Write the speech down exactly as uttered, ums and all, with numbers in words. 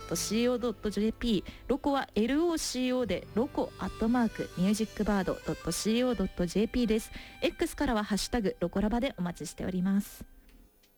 トシーオードットジェーピー、 ロコは エルオーシーオー でロコアットマークミュージックバード ドットシーオードットジェーピー です。 X からはハッシュタグロコラバでお待ちしております。